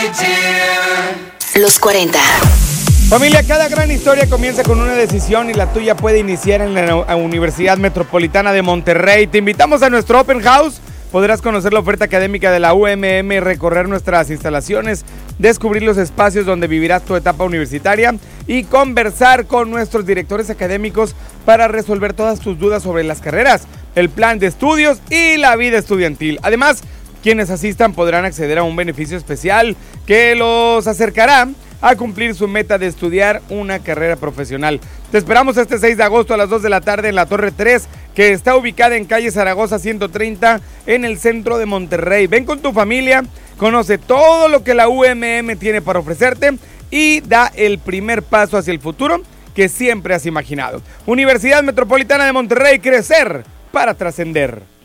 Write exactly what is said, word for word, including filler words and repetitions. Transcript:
Los cuarenta. Familia, cada gran historia comienza con una decisión y la tuya puede iniciar en la Universidad Metropolitana de Monterrey. Te invitamos a nuestro Open House. Podrás conocer la oferta académica de la U M M, recorrer nuestras instalaciones, descubrir los espacios donde vivirás tu etapa universitaria y conversar con nuestros directores académicos para resolver todas tus dudas sobre las carreras, el plan de estudios y la vida estudiantil. Además, quienes asistan podrán acceder a un beneficio especial que los acercará a cumplir su meta de estudiar una carrera profesional. Te esperamos este seis de agosto a las dos de la tarde en la Torre tres, que está ubicada en calle Zaragoza ciento treinta en el centro de Monterrey. Ven con tu familia, conoce todo lo que la U M M tiene para ofrecerte y da el primer paso hacia el futuro que siempre has imaginado. Universidad Metropolitana de Monterrey, crecer para trascender.